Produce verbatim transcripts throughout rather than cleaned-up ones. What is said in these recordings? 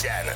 legyen.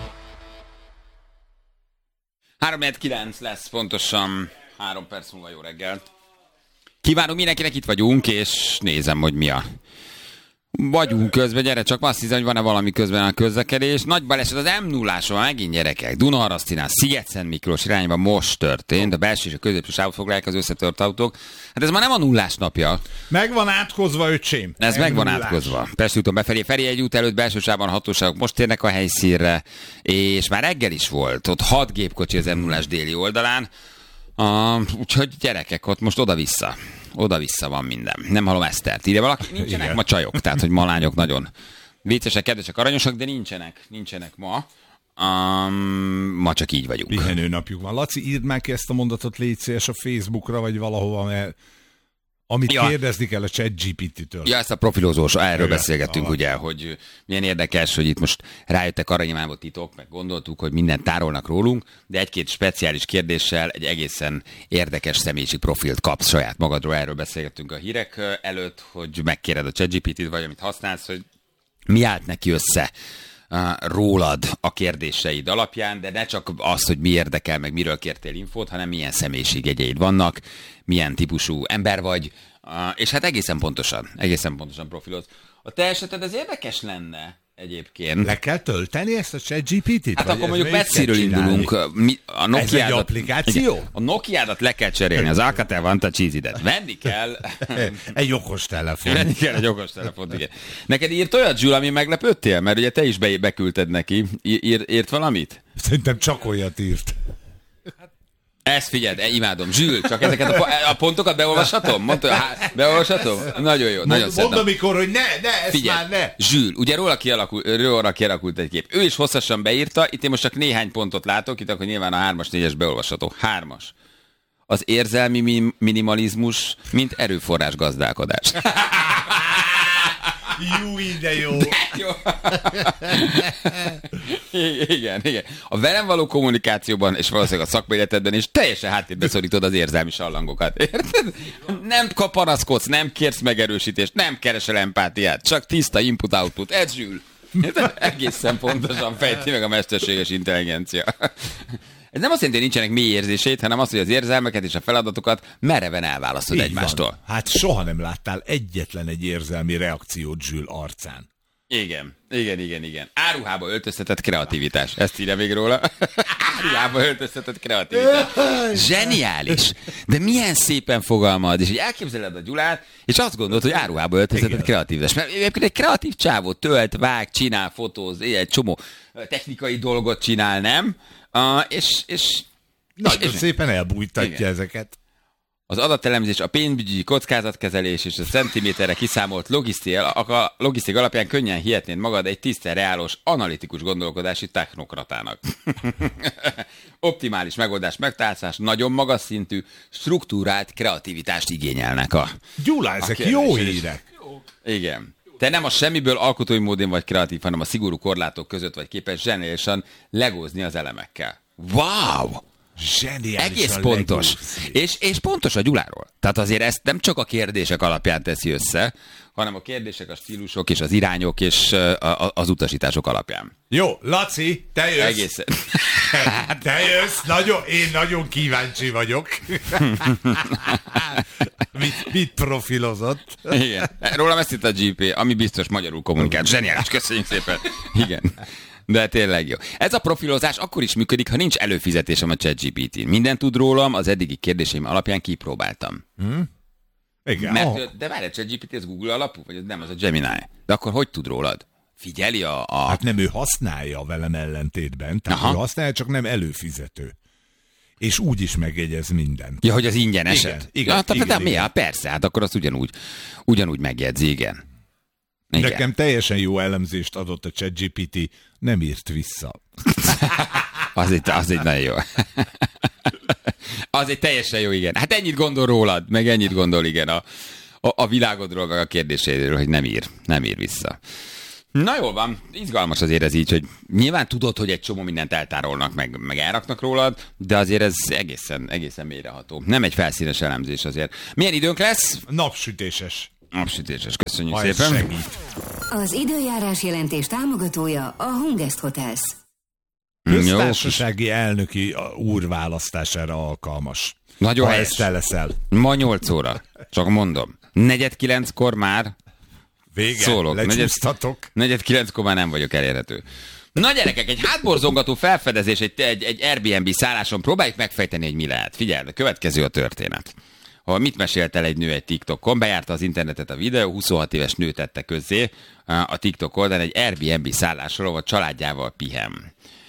három kilenc lesz pontosan három perc múlva. Jó reggel. Kívánunk mindenkinek, itt vagyunk, és nézem, hogy mi a... Vagyunk közben, gyere, csak azt hiszem, hogy van-e valami közben a közlekedés. Nagy baleset az em nulláson, megint gyerekek. Dunaharasztinál, Sziget-Szent Miklós irányban most történt. A belső és a középső sávot foglalják az összetört autók. Hát ez már nem a nullás napja. Meg van átkozva, öcsém. Ez meg van átkozva. Pesti úton befelé, Ferihegyi út előtt belső sávban a hatóságok most térnek a helyszínre, és már reggel is volt. Ott hat gépkocsi az em nullás déli oldalán. Uh, úgyhogy gyerekek, ott most oda-vissza. Oda-vissza van minden. Nem hallom Esztert. Ide valaki? Nincsenek Igen. ma csajok. Tehát, hogy ma lányok nagyon viccesek, kedvesek, aranyosak, de nincsenek. Nincsenek ma. Um, ma csak így vagyunk. Pihenő napjuk van. Laci, írd már ki ezt a mondatot, légy szíves, a Facebookra, vagy valahova, mert amit ja. kérdezni kell a ChatGPT-től. Ja, ezt a profilozós, erről Igen. beszélgettünk, ugye, hogy milyen érdekes, hogy itt most rájöttek arra, nyilván volt titok, meg gondoltuk, hogy mindent tárolnak rólunk, de egy-két speciális kérdéssel egy egészen érdekes személyiségi profilt kapsz saját magadról. Erről beszélgettünk a hírek előtt, hogy megkéred a ChatGPT-t, vagy amit használsz, hogy mi állt neki össze rólad a kérdéseid alapján, de ne csak az, hogy mi érdekel, meg miről kértél infót, hanem milyen személyiségjegyeid vannak, milyen típusú ember vagy, és hát egészen pontosan, egészen pontosan profiloz. A te eseted ez érdekes lenne egyébként. Le kell tölteni ezt a ChatGPT-t? Hát akkor mondjuk messziről indulunk. A Nokiádat, ez egy applikáció? Igen, a Nokiádat le kell cserélni, az Alcatel Vantage-idet. Venni kell... egy okostelefon. Venni kell egy okostelefont, igen. Neked írt olyat, Zsül, ami meglepődtél? Mert ugye te is be- beküldted neki. Ír, írt valamit? Szerintem csak olyat írt. Ezt figyeld, imádom. Zsül, csak ezeket a, a pontokat beolvashatom? Mondta, há, beolvashatom? Nagyon jó, nagyon szeretem. Mondd amikor, hogy ne, ne, ezt Figyelj, már ne. Zsül, ugye róla kialakult, róla kialakult egy kép. Ő is hosszasan beírta, itt én most csak néhány pontot látok, itt akkor nyilván a hármas, négyes beolvasható. Hármas. Az érzelmi mi- minimalizmus, mint erőforrás gazdálkodás. Jó, de jó. De jó. igen, igen. A velem való kommunikációban, és valószínűleg a szakméletedben is teljesen háttérbe szorítod az érzelmi sallangokat. Érted? Nem kapanaszkodsz, nem kérsz megerősítést, nem keresel empátiát, csak tiszta input-output. Ez Zsül. Egészen pontosan fejti meg a mesterséges intelligencia. Ez nem azt jelenti, hogy nincsenek mély érzéseid, hanem az, hogy az érzelmeket és a feladatokat mereven elválasztod egymástól. Van. Hát soha nem láttál egyetlen egy érzelmi reakciót Zsül arcán. Igen, igen, igen, igen. Áruhába öltöztetett kreativitás. Ezt írja még róla. Áruhába öltöztetett kreativitás. Zseniális. De milyen szépen fogalmad, és hogy elképzeled a Gyulát, és azt gondolod, hogy áruhába öltöztetett kreativitás. Mert egyébként egy kreatív csávó tölt, vág, csinál, fotóz, egy csomó technikai dolgot csinál, nem? Uh, és, és, Nagyon és, szépen elbújtatja igen. ezeket. Az adatelemzés, a pénzügyi kockázatkezelés és a centiméterre kiszámolt logisztik alapján könnyen hihetnéd magad egy tisztán reálos, analitikus gondolkodási technokratának. Optimális megoldás megtalálás, nagyon magas szintű, struktúrált kreativitást igényelnek a... Gyula, ezek a jó hírek. Igen. Te nem a semmiből alkotói módon vagy kreatív, hanem a szigorú korlátok között vagy képes zseniálisan legózni az elemekkel. Wow! Zseniálisan egész pontos. És, és pontos a Gyuláról. Tehát azért ezt nem csak a kérdések alapján teszi össze, hanem a kérdések, a stílusok és az irányok és a, a, az utasítások alapján. Jó, Laci, te jössz. Egészen. Te jössz, nagyon, én nagyon kíváncsi vagyok. mit, mit profilozott? Igen. Rólam ezt itt a gé pé, ami biztos magyarul kommunikált. Zseniális, köszönjük szépen. Igen. De tényleg jó. Ez a profilozás akkor is működik, ha nincs előfizetésem a ChatGPT-n. Minden tud rólam, az eddigi kérdéseim alapján kipróbáltam. Hmm? Igen. Mert, oh. De várj, a ChatGPT ez Google alapú? Vagy ez nem, az a Gemini? De akkor hogy tud rólad? Figyeli a... a... Hát nem, ő használja velem ellentétben. Tehát Aha. ő használja, csak nem előfizető. És úgy is megjegyez mindent. Ja, hogy az ingyen eset? Igen, igen, ja, tehát, igen, de igen. Mi? Hát persze, hát akkor azt ugyanúgy, ugyanúgy megjegyzi, igen. igen. Nekem teljesen jó elemzést adott a ChatGPT, nem írt vissza. az, egy, az egy nagyon jó. Az egy teljesen jó, igen. Hát ennyit gondol rólad, meg ennyit gondol, igen, a, a, a világodról, meg a kérdéséről, hogy nem ír, nem ír vissza. Na jól van, izgalmas azért ez így, hogy nyilván tudod, hogy egy csomó mindent eltárolnak, meg, meg elraknak rólad, de azért ez egészen, egészen mélyreható. Nem egy felszínes elemzés azért. Milyen időnk lesz? Napsütéses. Napsütéses, köszönjük ha szépen. Segít. Az időjárás jelentés támogatója a Hungest Hotels. Köztársasági elnöki úr választására alkalmas. Nagyon ha helyes. ezt te leszel. Ma nyolc óra. Csak mondom. Negyed kilenckor már Vége, szólok. lecsúsztatok. Negyed, negyed kilenckor már nem vagyok elérhető. Na gyerekek, egy hátborzongató felfedezés egy, egy, egy Airbnb szálláson próbáljuk megfejteni, hogy mi lehet. Figyeld, a következő a történet. Ha mit mesélt el egy nő egy TikTokon, bejárta az internetet a videó, huszonhat éves nő tette közzé a TikTok oldalon egy Airbnb szállásról, ahol családjával pihen.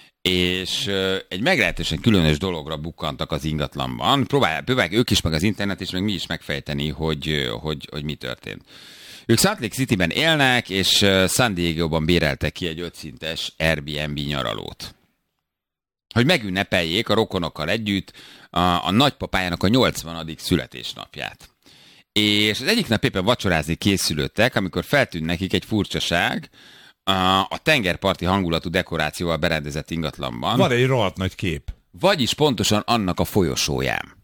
És egy meglehetősen különös dologra bukkantak az ingatlanban. Próbálják, próbálják ők is, meg az internet is, meg mi is megfejteni, hogy, hogy, hogy mi történt. Ők Salt Lake Cityben élnek, és San Diego-ban béreltek ki egy ötszintes Airbnb nyaralót. Hogy megünnepeljék a rokonokkal együtt a, a nagypapájának a nyolcvanadik születésnapját. És az egyik nap éppen vacsorázni készülődtek, amikor feltűnt nekik egy furcsaság a, a tengerparti hangulatú dekorációval berendezett ingatlanban. Van egy rohadt nagy kép. Vagyis pontosan annak a folyosóján.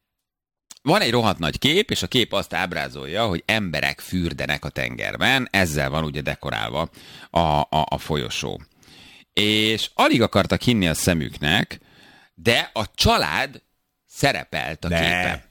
Van egy rohadt nagy kép, és a kép azt ábrázolja, hogy emberek fürdenek a tengerben, ezzel van ugye dekorálva a, a, a folyosó. És alig akartak hinni a szemüknek, de a család szerepelt a ne. képen.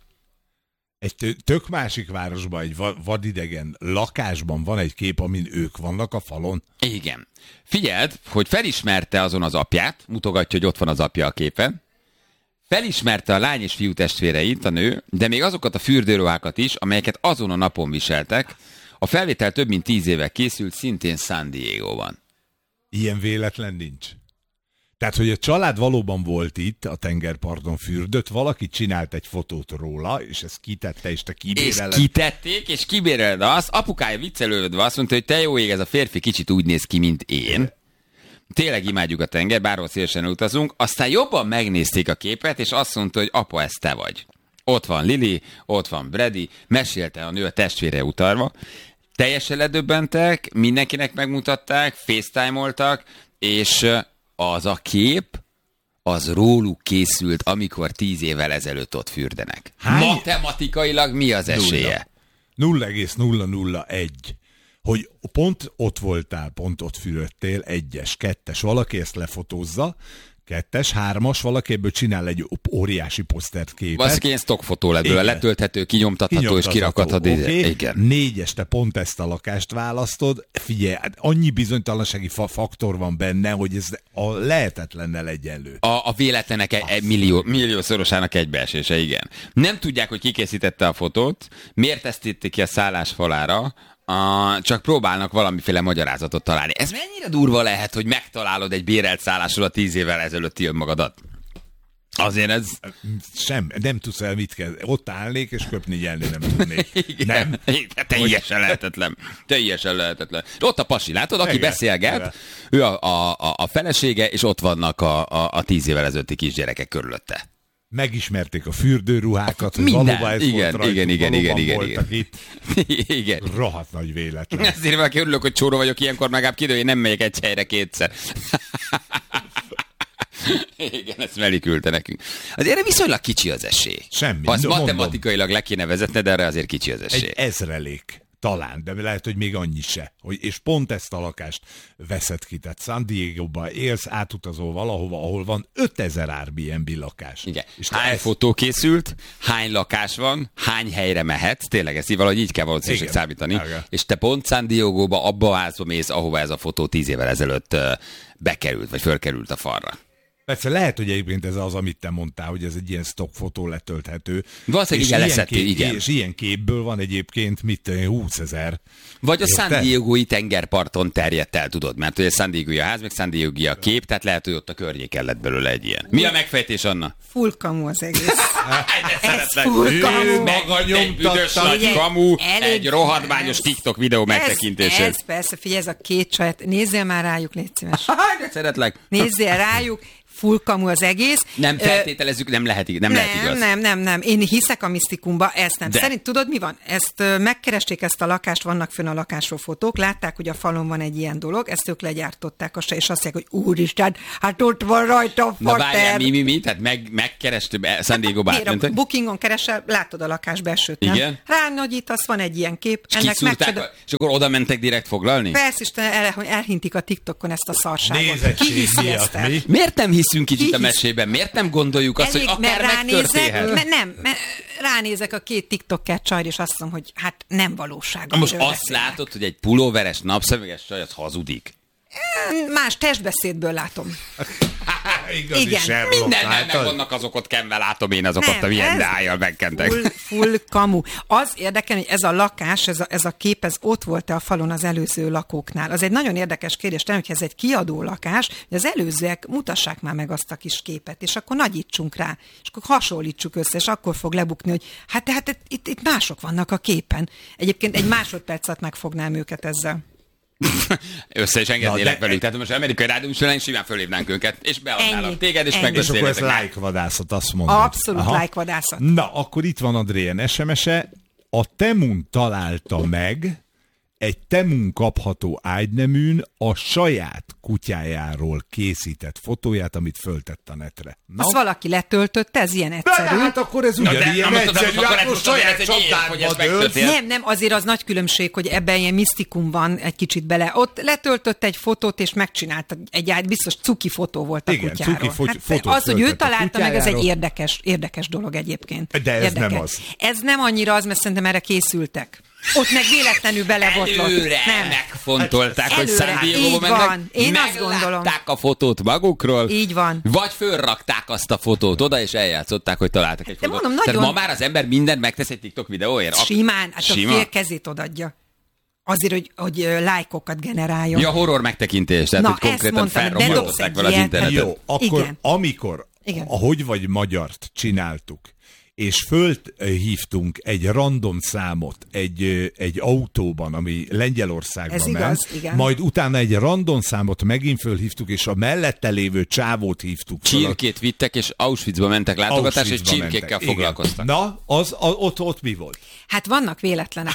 Egy tök másik városban, egy vadidegen lakásban van egy kép, amin ők vannak a falon. Igen. Figyeld, hogy felismerte azon az apját, mutogatja, hogy ott van az apja a képen, felismerte a lány és fiú testvéreit, a nő, de még azokat a fürdőruhákat is, amelyeket azon a napon viseltek. A felvétel több mint tíz éve készült, szintén San Diego-ban. Ilyen véletlen nincs. Tehát, hogy a család valóban volt itt, a tengerparton fürdött, valaki csinált egy fotót róla, és ezt kitette, és te kibéreled. És kitették, és kibéreled azt. Apukája viccelődve azt mondta, hogy te jó ég, ez a férfi kicsit úgy néz ki, mint én. Tényleg imádjuk a tenger, bárhol szélesen utazunk. Aztán jobban megnézték a képet, és azt mondta, hogy apa, ez te vagy. Ott van Lili, ott van Brady, mesélte a nő a testvére utalva. Teljesen ledöbbentek, mindenkinek megmutatták, facetime-oltak, és az a kép, az róluk készült, amikor tíz évvel ezelőtt ott fürdenek. Hány? Matematikailag mi az esélye? nulla egész nulla nulla egy. Hogy pont ott voltál, pont ott fürödtél, egyes, kettes, valaki ezt lefotózza, kettes, hármas, valaki ebből csinál egy óriási posztert képet. Valószínűleg ilyen stockfotó lett belőle, letölthető, kinyomtatható, kinyomtatható és kirakhatod. Okay. Igen. Négyes, te pont ezt a lakást választod. Figyelj, annyi bizonytalansági fa- faktor van benne, hogy ez a lehetetlennel egyenlő. A, a véletlenek e, e, millió, milliószorosának egybeesése, igen. Nem tudják, hogy ki készítette a fotót, miért ezt írték ki a szállás falára, Uh, csak próbálnak valamiféle magyarázatot találni. Ez mennyire durva lehet, hogy megtalálod egy bérelt szállásról a tíz évvel ezelőtti önmagadat? Azért ez... Sem, nem tudsz el mit kell. Ott állnék, és köpni nyelni nem tudnék. Igen, nem. Teljesen lehetetlen. Teljesen lehetetlen. Ott a pasi, látod, aki igen, beszélget, igen. Ő a, a, a felesége, és ott vannak a, a, a tíz évvel ezelőtti kisgyerekek körülötte. Megismerték a fürdőruhákat, hogy minden. Valóban ez igen, volt rajtuk, igen, igen, igen, igen, voltak igen. itt. Igen. Rohadt nagy véletlen. Ezért valaki örülök, hogy csóró vagyok, ilyenkor megább kidő, én nem megyek egy helyre kétszer. Igen, ezt Meli küldte nekünk. Azért erre viszonylag kicsi az esély. Semmi. Ha azt mondom, matematikailag le kéne vezetned, de erre azért kicsi az esély. Egy ezrelék. Talán, de lehet, hogy még annyi se. Hogy, és pont ezt a lakást veszed ki. Tehát San Diego-ba élsz, átutazol valahova, ahol van ötezer Airbnb lakás. Igen. És hány ezt... fotó készült, hány lakás van, hány helyre mehetsz, tényleg ezt valahogy így kell valószínűleg számítani. Igen. És te pont San Diego-ba abba a házba mész, ahova ez a fotó tíz évvel ezelőtt uh, bekerült, vagy fölkerült a falra. Persze lehet, hogy egyébként ez az, amit te mondtál, hogy ez egy ilyen stock fotó letölthető. Valószínűleg igen, leszettél, igen. És ilyen képből van egyébként, mit, húszezer. Vagy a San Diego-i tengerparton terjedt el, tudod, mert ugye San Diego-i a ház, meg San Diego-i a kép, tehát lehet, hogy ott a környéken lett belőle egy ilyen. Mi a megfejtés, Anna? Full kamu az egész. Ez full kamu. Maga egy büdös nagy kamu, egy rohadmányos TikTok videó megtekintését. Ez persze, figyelj, ez a két csajt, nézzél már rájuk, légy szíves. De szeretlek. Nézzél rájuk, full kamu az egész. Nem feltételezzük, nem lehet, nem, nem lehet igaz. Nem, nem, nem. Én hiszek a misztikumba, ezt nem. De. Szerint tudod, mi van? Ezt megkeresték ezt a lakást, vannak fönn a lakásról fotók, látták, hogy a falon van egy ilyen dolog, ezt ők legyártották, és azt mondják, hogy úristen, hát ott van rajta a fater. Na várjál, mi, mi, mi? Tehát meg, megkerestük San Diego-ba átmentek? Bookingon keresel, látod a lakás belsőt, nem? Igen. Ránagyítasz, van egy ilyen kép. És ennek megcsodál... És akkor oda mentek direkt foglalni? Persze, Isten, el, elhintik a TikTokon ezt a szarságot. Nézettség miatt mi? Miért nem hiszünk kicsit a mesében? Miért nem gondoljuk azt, Elég, hogy akár megtörténhet? Mert nem, mert ránézek a két TikToker csajra, és azt mondom, hogy hát nem valóság. Most azt beszélnek. Látod, hogy egy pulóveres, napszemüveges csaj az hazudik? Más testbeszédből látom. Igazi igen. Mindennel meg vannak azok ott kenve, látom én azokat, nem, a milyen dájjal megkentek. Full, full kamu. Az érdekel, hogy ez a lakás, ez a, ez a kép, ez ott volt-e a falon az előző lakóknál. Az egy nagyon érdekes kérdés, nem, hogy ez egy kiadó lakás, hogy az előzőek mutassák már meg azt a kis képet, és akkor nagyítsunk rá, és akkor hasonlítsuk össze, és akkor fog lebukni, hogy hát tehát itt, itt mások vannak a képen. Egyébként egy másodpercet megfognám őket ezzel. Össze is engednélek velük. Tehát most amerikai rádióműsorán simán fölhívnánk őket, és beadnálak téged, és megbeszélnek. És akkor ez like-vadászat, azt mondod. Abszolút like-vadászat. Na, akkor itt van Adrien es em es-e. A Temun találta meg egy Temun kapható ágyneműn a saját kutyájáról készített fotóját, amit föltett a netre. Na? Azt valaki letöltötte, ez ilyen egyszerű. De hát akkor ez ugyanilyen egyszerű, akkor saját csapdádba. Nem, nem, azért az nagy különbség, hogy ebben ilyen misztikum van egy kicsit bele. Ott letöltött egy fotót, és megcsinálta egy ágy, biztos cuki fotó volt a igen, kutyáról. Cuki fo- hát az, hogy ő találta meg, ez egy érdekes, érdekes dolog egyébként. De ez érdekes. nem az. Ez nem annyira az, mert szerintem erre készültek. Ott meg véletlenül belebotlott. Előre nem. megfontolták, hogy San Diego-ba mennek. Én azt gondolom. Meglátták a fotót magukról. Így van. Vagy fölrakták azt a fotót oda, és eljátszották, hogy találtak egy fotót. Mondom, Tehát nagyon... ma már az ember mindent megtesz egy TikTok videóért. Simán, hát Sima? a fél kezét odadja. Azért, hogy, hogy lájkokat generáljon. Ja, horror megtekintés, tehát na, hogy konkrétan felrobbantották vele az internetet. Jó, akkor igen. amikor, igen. ahogy vagy magyart csináltuk, és fölhívtunk egy random számot egy, egy autóban, ami Lengyelországban Ez ment, igaz, igen. majd utána egy random számot megint fölhívtuk, és a mellette lévő csávót hívtuk föl. Csirkét vittek, és Auschwitzba mentek látogatásra, és csirkékkel mentek. foglalkoztak. Igen. Na, az, az, ott, ott mi volt? Hát vannak véletlenek.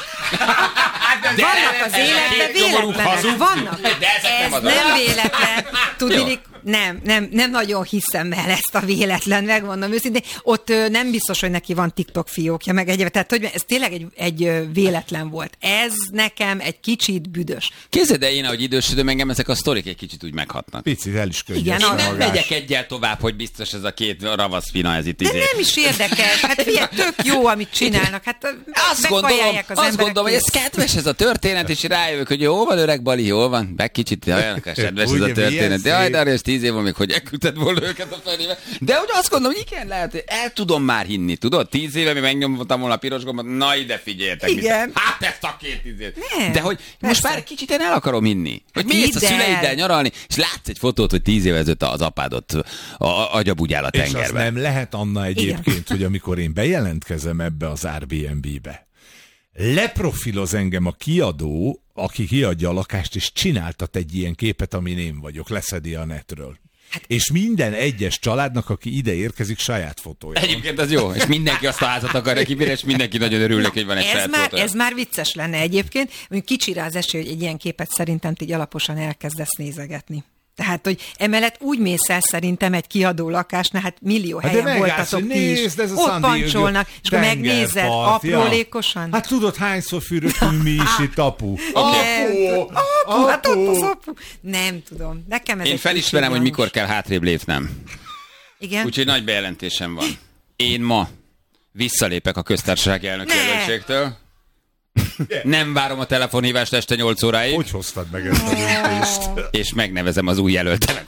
Vannak az életben véletlenek. Vannak. Ez nem, nem véletlen. Tudni, nem, nem, nem nagyon hiszem el ezt a véletlen, megmondom őszintén. Ott ö, nem biztos, hogy neki van TikTok fiókja, meg egyébként. Tehát, hogy ez tényleg egy, egy ö, véletlen volt. Ez nekem egy kicsit büdös. Képzeld el, én, ahogy idősödöm, engem ezek a sztorik egy kicsit úgy meghatnak. Picit el is könnyes. Igen, én nem megyek egyel tovább, hogy biztos ez a két ravaszpina, ez itt izé. De nem is érdekes. Hát figyelj, tök jó, amit csinálnak. Hát azt gondolom, az azt gondolom, hogy ez kedves ez a történet, és rájövök, hogy jó van, öreg Bali, jó van, meg kicsit olyan kedves ez a történet. De jaj, de arra tíz év van még, hogy elküldted volna őket a felébe. De hogy azt gondolom, hogy igen, lehet, hogy el tudom már hinni, tudod? Tíz éve mi megnyomtam volna a piros gombot, na ide figyeljetek. Igen. Mit. Hát ezt a két tíz év. Nem, de hogy persze. Most már kicsit én el akarom hinni. Hogy hát mész a szüleiddel nyaralni, és látsz egy fotót, hogy tíz éve ezelőtt az apádot agyabugyál a tengerbe. És az nem lehet, Anna, egyébként, igen. hogy amikor én bejelentkezem ebbe az Airbnb-be, leprofiloz engem a kiadó, aki kiadja a lakást, és csináltat egy ilyen képet, amin én vagyok, leszedi a netről. Hát, és minden egyes családnak, aki ide érkezik, saját fotója. Egyébként az jó, és mindenki azt a házat akarja kibírni, és mindenki nagyon örülnek, hogy van egy ez saját már, fotója. Ez már vicces lenne egyébként, hogy kicsire az esély, hogy egy ilyen képet szerintem így alaposan elkezdesz nézegetni. Tehát, hogy emellett úgy mész el szerintem egy kiadó lakásnál, hát millió hát helyen voltatok ti is. Ott pancsolnak, és akkor megnézed aprólékosan. Ja. Hát tudod, hányszor fürödtünk mi is itt, apu? Apu! Apu! Hát ott az apu! Nem tudom. Nekem ez Én egy felismerem, hogy mikor kell hátrébb lépnem. Igen? Úgyhogy nagy bejelentésem van. Én ma visszalépek a köztársasági elnök jelöltségtől. Nem várom a telefonhívást este nyolc óráig. Hogy hoztad meg ezt a döntést? És megnevezem az új jelöltemet.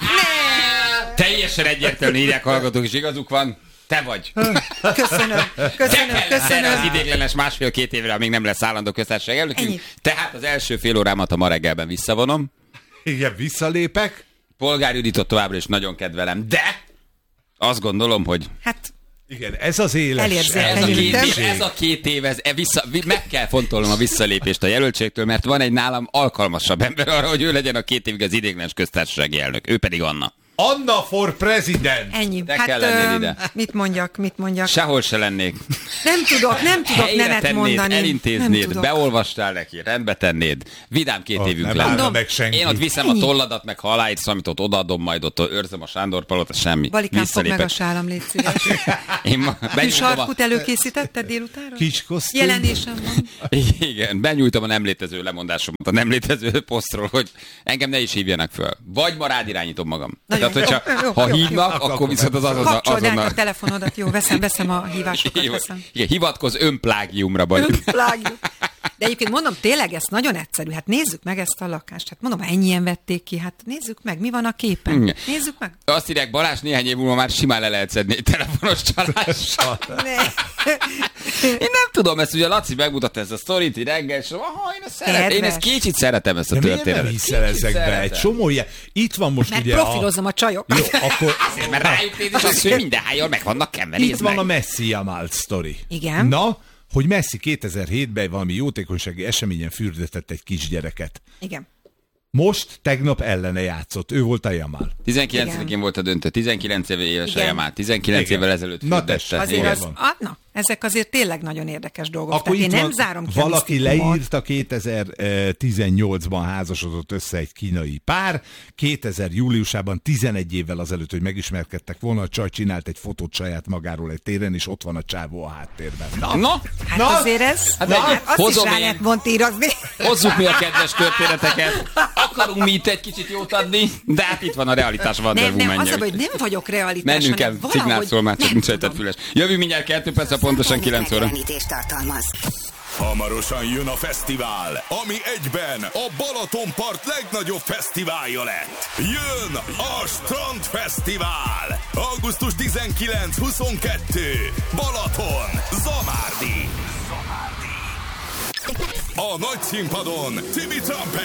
Teljesen egyértelműen írják hallgatók, és igazuk van. Te vagy. Köszönöm. Köszönöm. Köszönöm. Az idéglenes másfél-két évre, amíg nem lesz állandó köztársasági elnökünk. Tehát az első fél órámat a ma reggelben visszavonom. Igen, visszalépek. Polgár Juditot továbbra is nagyon kedvelem, de azt gondolom, hogy... Hát... Igen, ez az éles. Ez a, két, ez a két év, ez, vissza, meg kell fontolnom a visszalépést a jelöltségtől, mert van egy nálam alkalmasabb ember arra, hogy ő legyen a két évig az idéglenes köztársasági elnök. Ő pedig Anna. Anna for president! Ennyi. De hát kell lennél ide. mit mondjak, mit mondjak? Sehol se lennék. Nem tudok, nem tudok Helyre nevet tennéd, mondani. Nem elintéznéd, tudok. beolvastál neki, rendbe tennéd. Vidám két Ott évünk nem lenne. állna meg senki. Én ott viszem Ennyi. a tolladat, meg ha aláírsz, amit ott odaadom, majd ott őrzöm a Sándor Palota, semmi. Balikám, fog meg a Visszalépek. sálam, légy szíves. Én ma Kis benyújtom a... sarkut előkészítetted délutánra? Kis kosztüm. Jelenésem van. Igen, benyújtom a nem létező lemondásomat, a nem létező posztról, hogy engem ne is hívjanak föl. Vagy ma rád irányítom magam. Nagyon Tehát, hogyha jó, jó, ha jó, hívnak, jó. akkor viszont az azonnal... Kapcsold át azonnal... a telefonodat, jó, veszem, veszem a hívásokat, Jó, veszem. igen, hivatkozz önplágiumra, vagy. Önplágium. De egyébként mondom, tényleg ez nagyon egyszerű. Hát nézzük meg ezt a lakást. Hát mondom, ennyien vették ki. Hát nézzük meg, mi van a képen. Igen. Nézzük meg. Azt írják, Balázs néhány év múlva már simán le lehet szedni egy telefonos csalással. Ne. Én nem tudom, ezt ugye Laci megmutatta ezt a sztorit, így reggel, és aha, én ezt szeretem. Én ezt kicsit szeretem, ezt a De miért történetet. nem hiszel ezekbe? szeretem. Egy csomó ilyen. Itt van most Mert ugye profilozom a csajokat. Jó, akkor... Azért, mert rájuk néz, és azt, hogy minden hányal meg vannak kenve, Itt nézd van meg. a Messi Jamal sztori. Igen. Na, hogy Messi kétezer-hétben valami jótékonysági eseményen fürdetett egy kisgyereket. Igen. Most tegnap ellene játszott. Ő volt a Jamal. tizenkilencedikén volt a döntő, tizenkilenc éves a Igen. Jamal, tizenkilenc Igen. évvel ezelőtt Na fürdette. tessék, Azért igen. az, van. ah, na, ezek azért tényleg nagyon érdekes dolgok. Akkor Tehát én itt nem van, zárom ki a valaki misztikumot. leírta, kétezer-tizennyolcban házasodott össze egy kínai pár, kétezer júliusában tizenegy évvel azelőtt, hogy megismerkedtek volna, a csaj csinált egy fotót saját magáról egy téren, és ott van a csávó a háttérben. Na, Na, Hát Na, azért ez, hát na, egy- azt is hozom rá én. lehet montírozni. hozzuk mi a kedves történeteket. Akarunk mi itt egy kicsit jót adni, de hát itt van a realitás Wonder Nem, nem, az Woman-je. a baj, hogy nem vagyok realitás, Mennünk kell, hanem valahogy szignál szól már, csak nem nincs rajtad tudom. füles. Jövünk mindjárt kettő perc, pontosan kilenc óra. Megjelenítést tartalmaz. Hamarosan jön a fesztivál, ami egyben a Balatonpart legnagyobb fesztiválja lett. Jön a Strandfesztivál! augusztus tizenkilenc huszonkettő Balaton, Zamárdi. A nagy színpadon Tibi Trumpet,